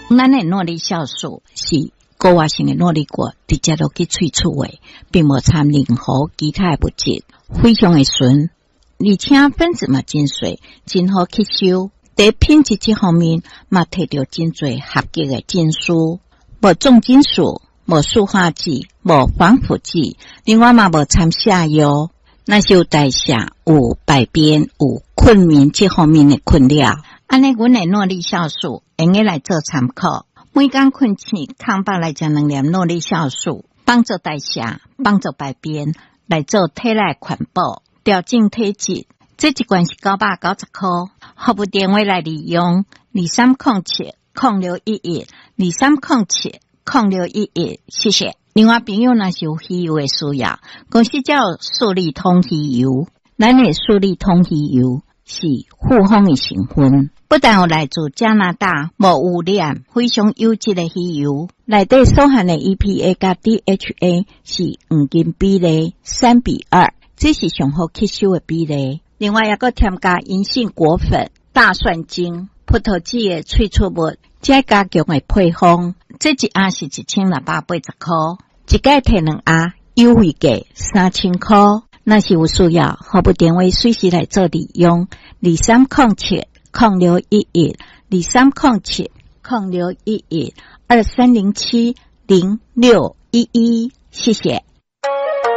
咱的诺丽酵素是高活性的诺丽果直接落去萃取的，并无掺任何其他的物质，非常的纯，而且分子嘛真细，真好吸收。在品质这方面，嘛摕到真侪合格的证书，无重金属，无塑化剂，无防腐剂，另外嘛无掺下药。那是有代谢、有排便、有困眠这方面的困扰。安尼，阮的诺丽酵素用个来做参考。每天困醒，空腹来食2粒诺丽酵素，帮助代谢，帮助排便，来做体内环保，调整体质。这一罐是990块，服务电话来利用2307-0611，2307-0611，谢谢。另外朋友若是有鱼油的需要，公司叫素利通鱼油，咱的素利通鱼油是复方的成分，不但有来自加拿大无污染、非常优质的鱼油，内底所含的 EPA 甲 DHA 是黄金比例3:2，这是上好吸收的比例。另外还佫添加银杏果粉、大蒜精、葡萄籽的萃取物，再加强的配方。这一盒是1680块，一盖摕2盒，优惠价3000块。若是有需要，服务电话随时来做利用，2307-0611，2307-0611，2307-0611，谢谢。